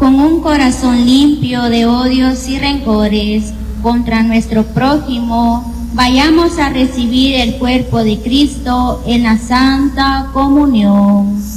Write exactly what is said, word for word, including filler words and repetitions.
Con un corazón limpio de odios y rencores contra nuestro prójimo, vayamos a recibir el cuerpo de Cristo en la Santa Comunión.